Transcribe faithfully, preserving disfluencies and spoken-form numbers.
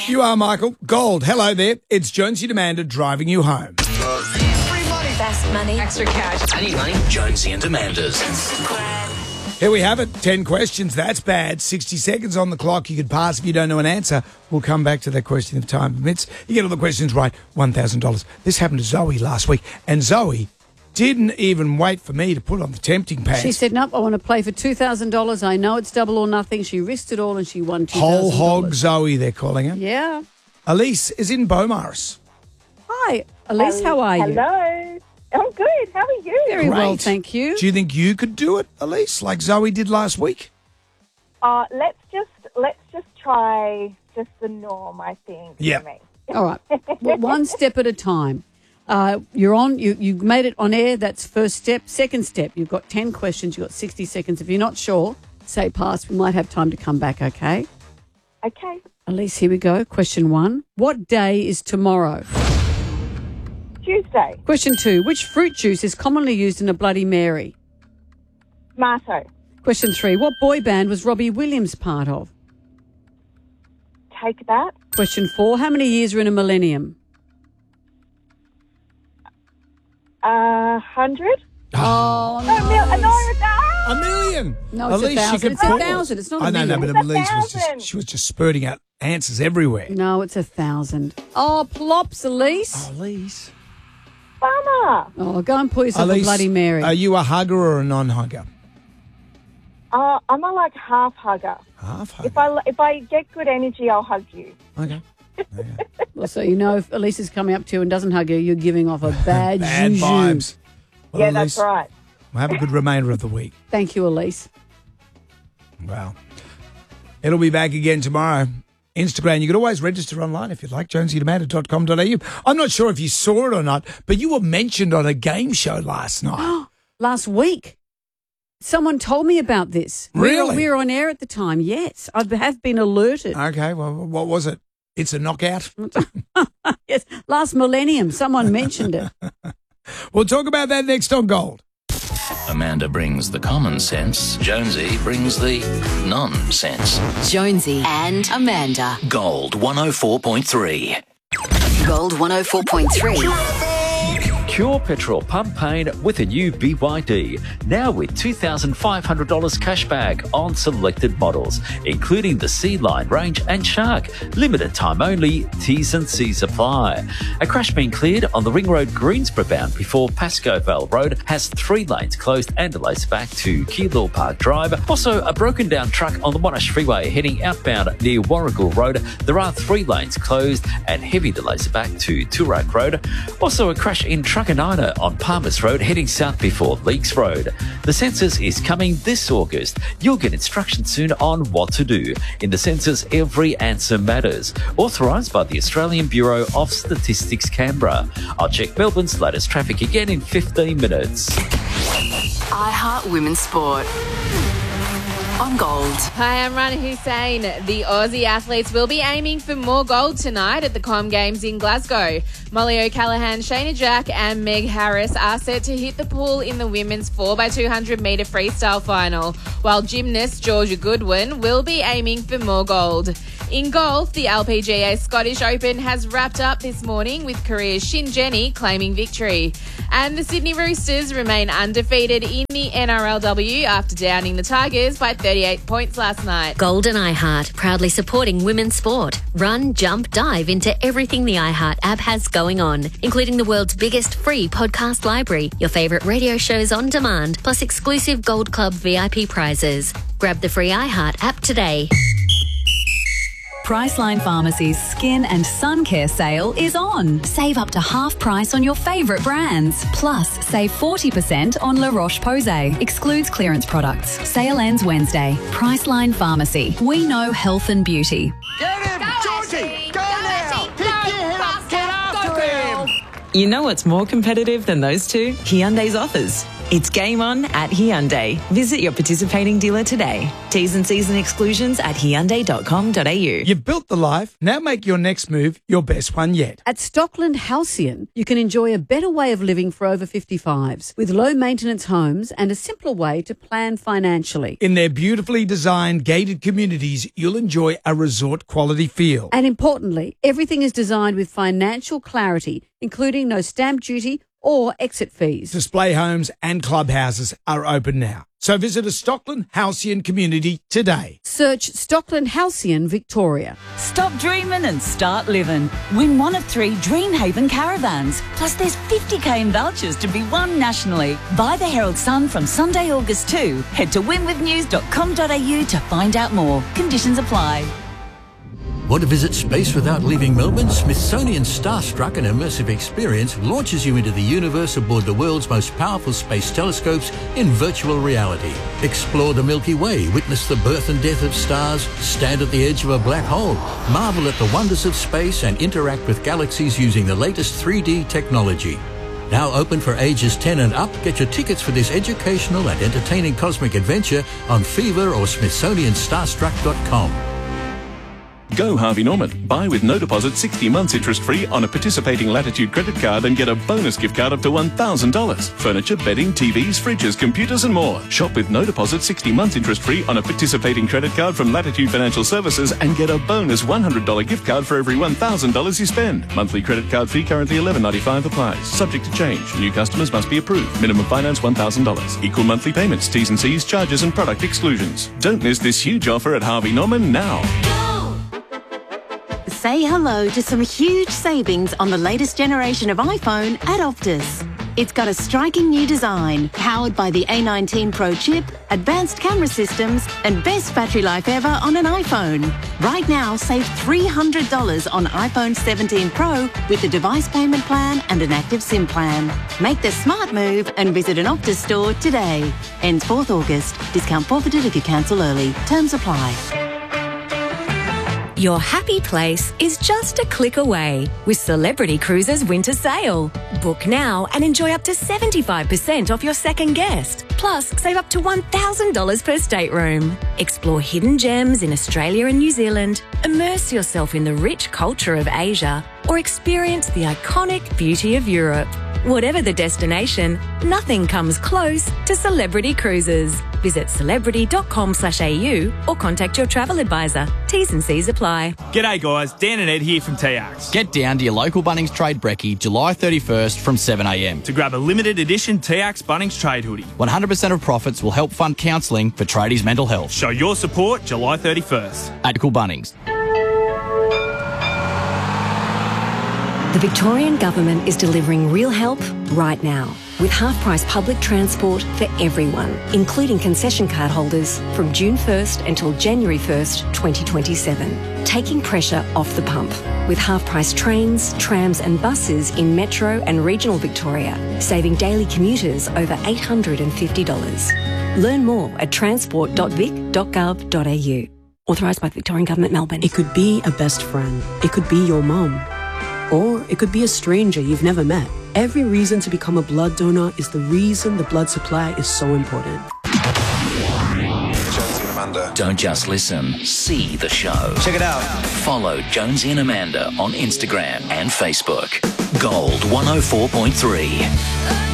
You are, Michael. Gold. Hello there. It's Jonesy and Amanda driving you home. Free money. Fast money. Extra cash. I need money. Jonesy and Amanda's. Here we have it. Ten questions. That's bad. sixty seconds on the clock. You could pass if you don't know an answer. We'll come back to that question if time permits. You get all the questions right, one thousand dollars. This happened to Zoe last week. And Zoe didn't even wait for me to put on the tempting pants. She said, nope, I want to play for two thousand dollars. I know it's double or nothing. She risked it all and she won two thousand dollars. Whole hog Zoe, they're calling her. Yeah. Elise is in Beaumaris. Hi, Elise, how are you? Hello. I'm good. How are you? Very Great. well, thank you. Do you think you could do it, Elise, like Zoe did last week? Uh, let's just let's just try just the norm, I think. Yeah. For me. All right. Well, one step at a time. Uh, you're on. You you made it on air. That's first step. Second step. You've got ten questions. You've got sixty seconds. If you're not sure, say pass. We might have time to come back. Okay. Okay. Elise, here we go. Question one. What day is tomorrow? Tuesday. Question two. Which fruit juice is commonly used in a Bloody Mary? Tomato. Question three. What boy band was Robbie Williams part of? Take that. Question four. How many years are in a millennium? A hundred. Oh, A mil- no, it's- ah! A million. No, it's a thousand. It's a thousand. It's not a I know, no, million. but It's a Elise was just, thousand. she was just spurting out answers everywhere. No, it's a thousand. Oh, plops, Elise. Oh, Elise. Bummer. Oh, go and pour yourself Elise, a Bloody Mary. Are you a hugger or a non-hugger? Uh, I'm a like half hugger. Half hugger. If I if I get good energy, I'll hug you. Okay. Well, so you know if Elise is coming up to you and doesn't hug you, you're giving off a bad, Bad juju. vibes. Well, yeah, Elise, that's right. Well, have a good remainder of the week. Thank you, Elise. Wow. It'll be back again tomorrow. Instagram. You can always register online if you'd like, jonesy and amanda dot com dot a u. I'm not sure if you saw it or not, but you were mentioned on a game show last night. Last week, someone told me about this. Really? We were, we were on air at the time, yes. I have been alerted. Okay, well, what was it? It's a knockout. Yes, last millennium, someone mentioned it. We'll talk about that next on Gold. Amanda brings the common sense. Jonesy brings the nonsense. Jonesy and Amanda. Gold one oh four point three. Gold one oh four point three. Cure petrol pump pain with a new B Y D. Now with two thousand five hundred dollars cashback on selected models, including the C-Line range and Shark. Limited time only, T's and C's apply. A crash being cleared on the Ring Road Greensboro bound before Pascoe Vale Road has three lanes closed and delays back to Keilor Park Drive. Also, a broken down truck on the Monash Freeway heading outbound near Warragul Road. There are three lanes closed and heavy delays back to Toorak Road. Also, a crash in Truckanina on Palmers Road heading south before Leaks Road. The census is coming this August. You'll get instructions soon on what to do. In the census, every answer matters. Authorised by the Australian Bureau of Statistics, Canberra. I'll check Melbourne's latest traffic again in fifteen minutes. iHeart Women's Sport. On Gold. Hi, I'm Rana Hussein. The Aussie athletes will be aiming for more gold tonight at the Com Games in Glasgow. Molly O'Callaghan, Shayna Jack and Meg Harris are set to hit the pool in the women's four by two hundred metre freestyle final, while gymnast Georgia Goodwin will be aiming for more gold. In golf, the L P G A Scottish Open has wrapped up this morning with Korea's Shin Jenny claiming victory. And the Sydney Roosters remain undefeated in the N R L W after downing the Tigers by thirty-eight points last night. Gold and iHeart, proudly supporting women's sport. Run, jump, dive into everything the iHeart app has going on, including the world's biggest free podcast library, your favourite radio shows on demand, plus exclusive Gold Club V I P prizes. Grab the free iHeart app today. Priceline Pharmacy's Skin and Sun Care sale is on. Save up to half price on your favourite brands. Plus, save forty percent on La Roche-Posay. Excludes clearance products. Sale ends Wednesday. Priceline Pharmacy. We know health and beauty. Get him! Georgie! Go, now! Pick your head up! Get after him! You know what's more competitive than those two? Hyundai's offers. It's game on at Hyundai. Visit your participating dealer today. T's and C's and exclusions at hyundai dot com dot a u. You've built the life. Now make your next move your best one yet. At Stockland Halcyon, you can enjoy a better way of living for over fifty-fives with low-maintenance homes and a simpler way to plan financially. In their beautifully designed gated communities, you'll enjoy a resort-quality feel. And importantly, everything is designed with financial clarity, including no stamp duty or exit fees. Display homes and clubhouses are open now. So visit a Stockland Halcyon community today. Search Stockland Halcyon Victoria. Stop dreaming and start living. Win one of three Dreamhaven caravans. Plus there's fifty k in vouchers to be won nationally. Buy the Herald Sun from Sunday, August second. Head to win with news dot com dot a u to find out more. Conditions apply. Want to visit space without leaving Melbourne? Smithsonian's Starstruck, an immersive experience, launches you into the universe aboard the world's most powerful space telescopes in virtual reality. Explore the Milky Way, witness the birth and death of stars, stand at the edge of a black hole, marvel at the wonders of space and interact with galaxies using the latest three D technology. Now open for ages ten and up. Get your tickets for this educational and entertaining cosmic adventure on Fever or Smithsonian Starstruck dot com. Go Harvey Norman. Buy with no deposit sixty months interest-free on a participating Latitude credit card and get a bonus gift card up to one thousand dollars. Furniture, bedding, T Vs, fridges, computers and more. Shop with no deposit sixty months interest-free on a participating credit card from Latitude Financial Services and get a bonus one hundred dollars gift card for every one thousand dollars you spend. Monthly credit card fee currently eleven ninety-five applies. Subject to change. New customers must be approved. Minimum finance one thousand dollars. Equal monthly payments. T's and C's, charges and product exclusions. Don't miss this huge offer at Harvey Norman now. Say hello to some huge savings on the latest generation of iPhone at Optus. It's got a striking new design, powered by the A nineteen Pro chip, advanced camera systems, and best battery life ever on an iPhone. Right now, save three hundred dollars on iPhone seventeen Pro with a device payment plan and an active SIM plan. Make the smart move and visit an Optus store today. Ends fourth August. Discount forfeited if you cancel early. Terms apply. Your happy place is just a click away with Celebrity Cruises Winter Sale. Book now and enjoy up to seventy-five percent off your second guest. Plus, save up to one thousand dollars per stateroom. Explore hidden gems in Australia and New Zealand, immerse yourself in the rich culture of Asia, or experience the iconic beauty of Europe. Whatever the destination, nothing comes close to Celebrity Cruises. Visit celebrity dot com slash a u or contact your travel advisor. T's and C's apply. G'day guys, Dan and Ed here from T Arts. Get down to your local Bunnings Trade Brekkie July thirty-first from seven a m to grab a limited edition T Arts Bunnings Trade hoodie. one hundred percent of profits will help fund counselling for tradies' mental health. Show your support July thirty-first. At Cool Bunnings. The Victorian Government is delivering real help right now with half-price public transport for everyone, including concession card holders from June first until January first, twenty twenty-seven, taking pressure off the pump with half-price trains, trams and buses in metro and regional Victoria, saving daily commuters over eight hundred fifty dollars. Learn more at transport dot vic dot gov dot a u. Authorised by the Victorian Government, Melbourne. It could be a best friend. It could be your mum. Or it could be a stranger you've never met. Every reason to become a blood donor is the reason the blood supply is so important. Jonesy and Amanda. Don't just listen, see the show. Check it out. Follow Jonesy and Amanda on Instagram and Facebook. Gold one oh four point three.